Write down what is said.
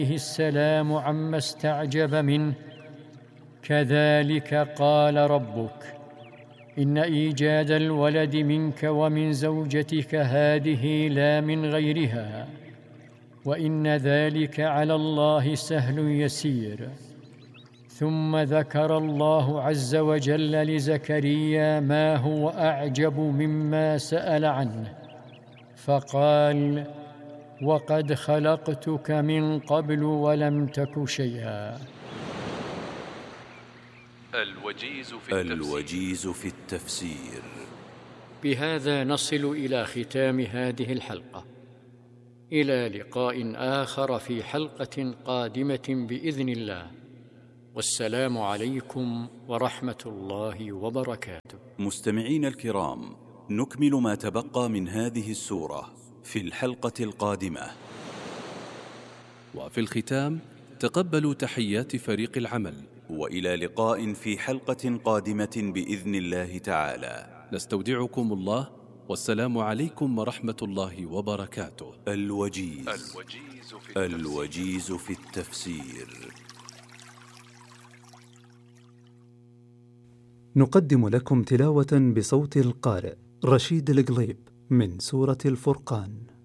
السلام عما استعجب منه: كذلك قال ربك إن إيجاد الولد منك ومن زوجتك هذه لا من غيرها، وإن ذلك على الله سهل يسير. ثم ذكر الله عز وجل لزكريا ما هو أعجب مما سأل عنه، فقال: وقد خلقتك من قبل ولم تك شيئا. الوجيز في التفسير. بهذا نصل إلى ختام هذه الحلقة. إلى لقاء آخر في حلقة قادمة بإذن الله، والسلام عليكم ورحمة الله وبركاته. مستمعين الكرام، نكمل ما تبقى من هذه السورة في الحلقة القادمة. وفي الختام تقبلوا تحيات فريق العمل، وإلى لقاء في حلقة قادمة بإذن الله تعالى. نستودعكم الله، والسلام عليكم ورحمة الله وبركاته. الوجيز في التفسير. نقدم لكم تلاوة بصوت القارئ رشيد القليب من سورة الفرقان.